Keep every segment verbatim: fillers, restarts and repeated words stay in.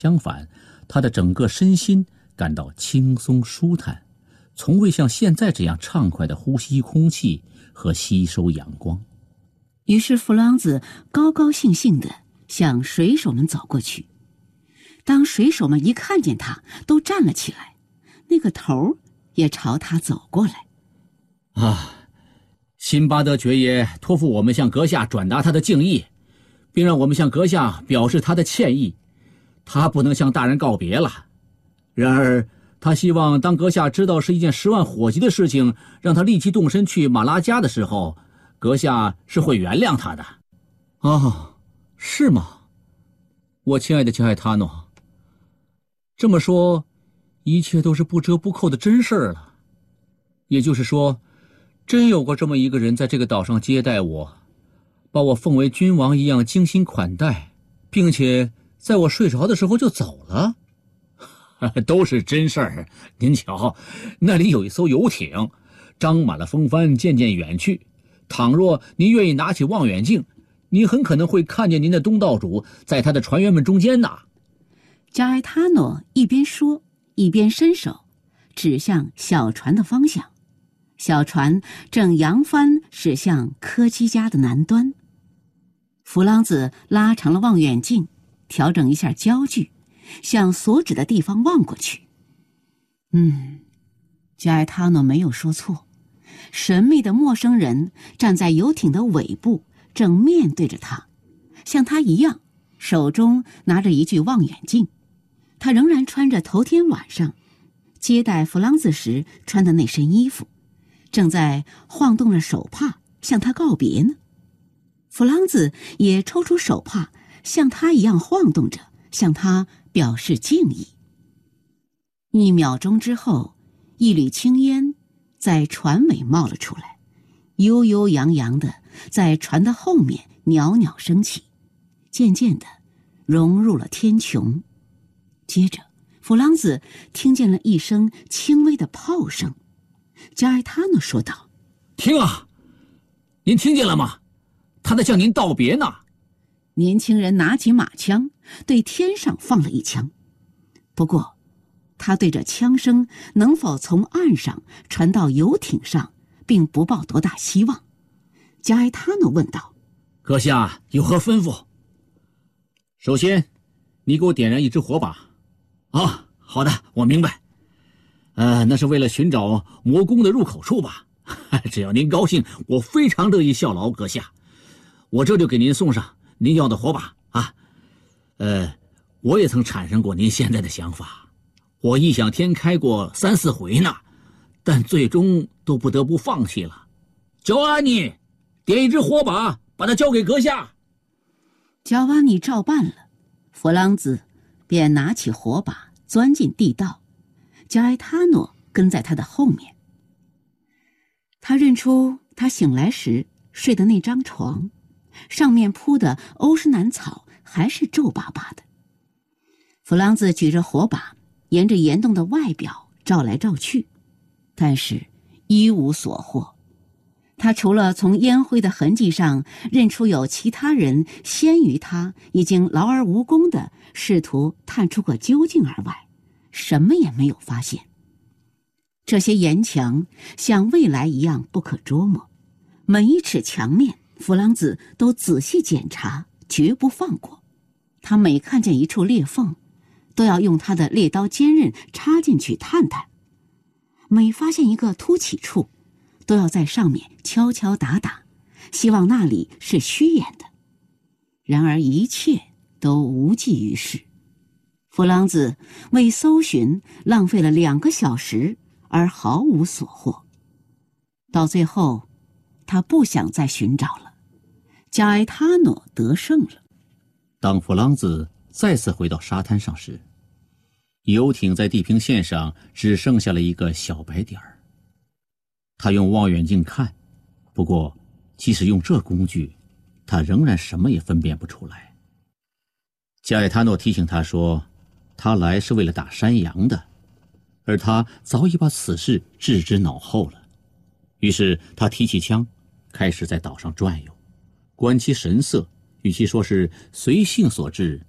相反，他的整个身心感到轻松舒坦，从未像现在这样畅快地呼吸空气和吸收阳光。 于是弗朗兹高高兴兴地向水手们走过去。当水手们一看见他，都站了起来，那个头也朝他走过来。 啊，辛巴德爵爷托付我们向阁下转达他的敬意，并让我们向阁下表示他的歉意。他不能向大人告别了，然而他希望当阁下知道是一件十万火急的事情，让他立即动身去马拉加的时候，阁下是会原谅他的。哦，是吗？我亲爱的乔埃塔诺，这么说，一切都是不折不扣的真事儿了。也就是说，真有过这么一个人在这个岛上接待我，把我奉为君王一样精心款待，并且在我睡着的时候就走了。都是真事儿。您瞧，那里有一艘游艇，张满了风帆，渐渐远去。倘若您愿意拿起望远镜，您很可能会看见您的东道主在他的船员们中间呐。 加埃塔诺一边说，一边伸手指向小船的方向。小船正扬帆驶向科基家的南端。弗朗兹拉长了望远镜，调整一下焦距，向所指的地方望过去。嗯，加埃塔诺没有说错，神秘的陌生人站在游艇的尾部，正面对着他，像他一样，手中拿着一具望远镜。他仍然穿着头天晚上接待弗朗兹时穿的那身衣服，正在晃动着手帕向他告别呢。弗朗兹也抽出手帕，像他一样晃动着，向他表示敬意。一秒钟之后，一缕青烟在船尾冒了出来，悠悠扬扬的在船的后面袅袅升起，渐渐的融入了天穹。接着弗朗兹听见了一声轻微的炮声。加埃塔诺说道： 听啊，您听见了吗？他在向您道别呢。 年轻人拿起马枪，对天上放了一枪。不过他对这枪声能否从岸上传到游艇上并不抱多大希望。加埃塔诺问道： 阁下有何吩咐？首先，你给我点燃一支火把。啊，好的，我明白。呃，那是为了寻找魔宫的入口处吧？只要您高兴，我非常乐意效劳阁下。我这就给您送上您要的火把啊。呃，我也曾产生过您现在的想法，我异想天开过三四回呢，但最终都不得不放弃了。乔安妮，点一支火把，把它交给阁下。 乔安妮照办了，弗朗兹便拿起火把钻进地道，加埃塔诺跟在他的后面。他认出他醒来时睡的那张床，上面铺的欧诗南草还是皱巴巴的。弗朗兹举着火把沿着岩洞的外表照来照去，但是一无所获。他除了从烟灰的痕迹上认出有其他人先于他已经劳而无功地试图探出个究竟而外，什么也没有发现。这些岩墙像未来一样不可捉摸，每一尺墙面弗朗兹都仔细检查，绝不放过。他每看见一处裂缝，都要用他的猎刀尖刃插进去探探，每发现一个凸起处，都要在上面敲敲打打，希望那里是虚掩的。然而一切都无济于事。弗朗兹为搜寻浪费了两个小时，而毫无所获。到最后，他不想再寻找了。加埃塔诺得胜了。 当弗朗兹再次回到沙滩上时，游艇在地平线上只剩下了一个小白点儿。他用望远镜看，不过即使用这工具，他仍然什么也分辨不出来。加埃塔诺提醒他说，他来是为了打山羊的，而他早已把此事置之脑后了。于是他提起枪，开始在岛上转悠，观其神色，与其说是随性所致，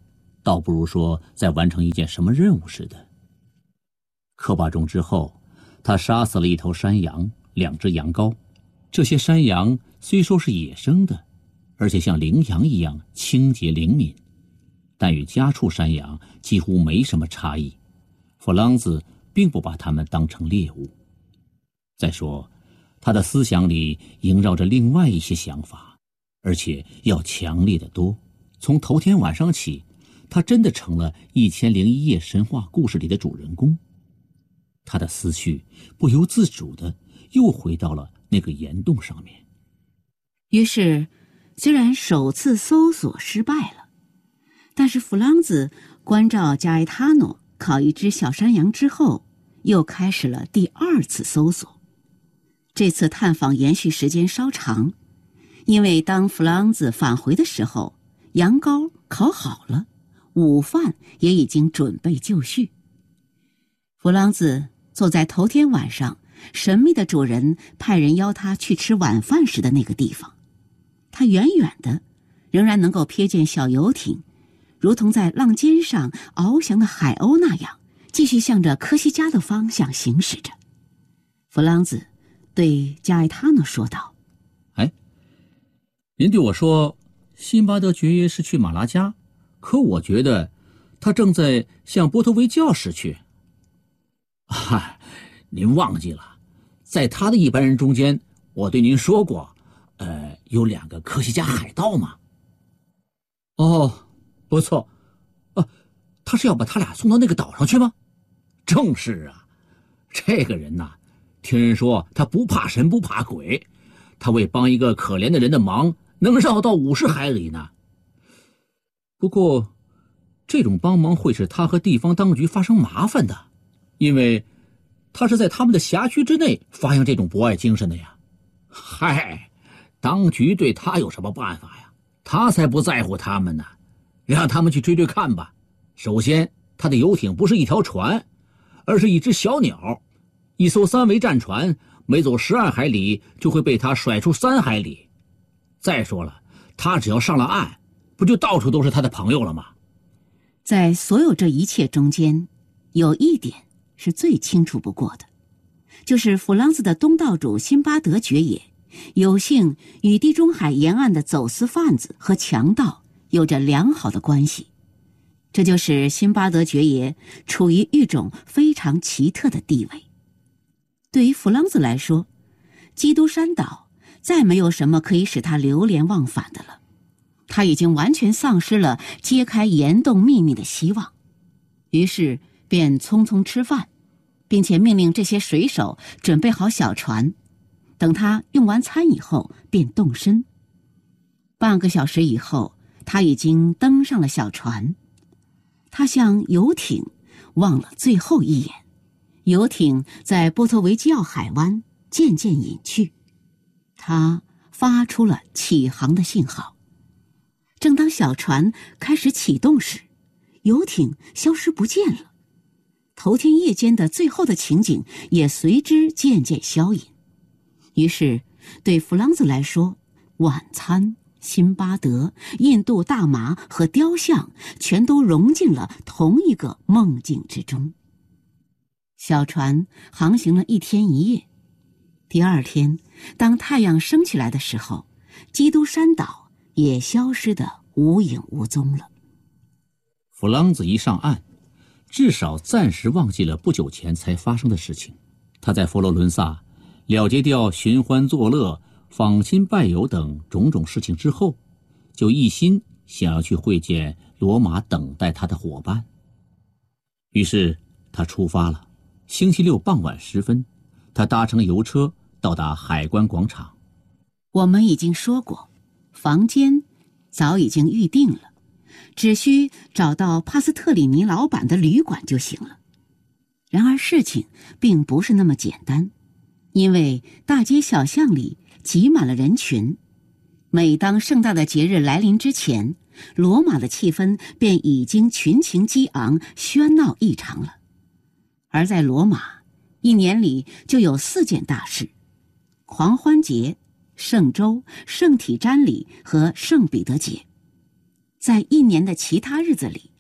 倒不如说在完成一件什么任务似的。刻罢钟之后，他杀死了一头山羊，两只羊羔。这些山羊虽说是野生的，而且像羚羊一样清洁灵敏，但与家畜山羊几乎没什么差异。弗朗兹并不把它们当成猎物。再说，他的思想里萦绕着另外一些想法，而且要强烈得多。从头天晚上起，他真的成了《一千零一夜》神话故事里的主人公。他的思绪不由自主地又回到了那个岩洞上面。 于是，虽然首次搜索失败了，但是弗朗兹关照加埃塔诺烤一只小山羊之后，又开始了第二次搜索。这次探访延续时间稍长，因为当弗朗兹返回的时候，羊羔烤好了，午饭也已经准备就绪。弗朗兹坐在头天晚上神秘的主人派人邀他去吃晚饭时的那个地方。他远远的仍然能够瞥见小游艇如同在浪尖上翱翔的海鸥那样，继续向着科西嘉的方向行驶着。弗朗兹对加埃塔诺说道： 哎，您对我说辛巴德爵爷是去马拉加，可我觉得他正在向波托维教驶去。嗨，您忘记了，在他的一般人中间，我对您说过，呃，有两个科西嘉海盗吗？哦，不错，啊，他是要把他俩送到那个岛上去吗？正是啊，这个人呐，听人说他不怕神不怕鬼，他为帮一个可怜的人的忙，能绕到五十海里呢。不过，这种帮忙会使他和地方当局发生麻烦的。因为他是在他们的辖区之内发扬这种博爱精神的呀。嗨，当局对他有什么办法呀？他才不在乎他们呢，让他们去追追看吧。首先，他的游艇不是一条船，而是一只小鸟。一艘三桅战船每走十二海里就会被他甩出三海里。再说了，他只要上了岸，不就到处都是他的朋友了吗？ 在所有这一切中间，有一点是最清楚不过的，就是弗朗兹的东道主辛巴德爵爷有幸与地中海沿岸的走私贩子和强盗有着良好的关系，这就使辛巴德爵爷处于一种非常奇特的地位。对于弗朗兹来说，基督山岛再没有什么可以使他流连忘返的了，他已经完全丧失了揭开岩洞秘密的希望。于是便匆匆吃饭，并且命令这些水手准备好小船，等他用完餐以后便动身。半个小时以后，他已经登上了小船。他向游艇望了最后一眼，游艇在波托维基奥海湾渐渐隐去，他发出了起航的信号。正当小船开始启动时，游艇消失不见了，头天夜间的最后的情景也随之渐渐消隐。于是对弗朗兹来说，晚餐、辛巴德、印度大麻和雕像全都融进了同一个梦境之中。小船航行了一天一夜，第二天当太阳升起来的时候，基督山岛也消失得无影无踪了。 弗朗兹一上岸，至少暂时忘记了不久前才发生的事情。他在佛罗伦萨了结掉寻欢作乐、访亲拜友等种种事情之后，就一心想要去会见罗马等待他的伙伴。于是他出发了。星期六傍晚时分，他搭乘游车到达海关广场。 我们已经说过，房间早已经预定了，只需找到帕斯特里尼老板的旅馆就行了。然而事情并不是那么简单，因为大街小巷里挤满了人群。每当盛大的节日来临之前，罗马的气氛便已经群情激昂，喧闹异常了。而在罗马，一年里就有四件大事：狂欢节、圣周、圣体瞻礼和圣彼得节。在一年的其他日子里，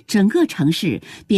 整个城市便